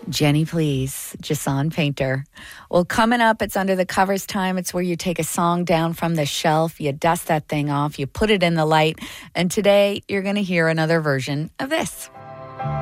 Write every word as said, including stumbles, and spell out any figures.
Jenny, please, Jason Painter. Well, coming up, it's Under the Covers time. It's where you take a song down from the shelf, you dust that thing off, you put it in the light, and today you're going to hear another version of this.